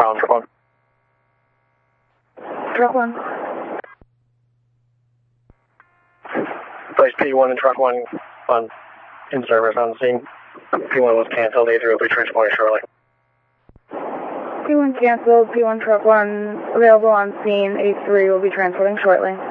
on truck 1. Truck 1. Place P1 and truck 1 in service on scene. P1 was canceled. A3 will be transporting shortly. P1 canceled. P1 truck 1 available on scene. A3 will be transporting shortly.